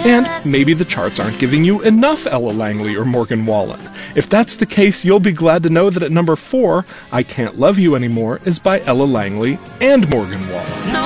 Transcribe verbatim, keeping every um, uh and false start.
And maybe the charts aren't giving you enough Ella Langley or Morgan Wallen. If that's the case, you'll be glad to know that at number four, I Can't Love You Anymore is by Ella Langley and Morgan Wallen.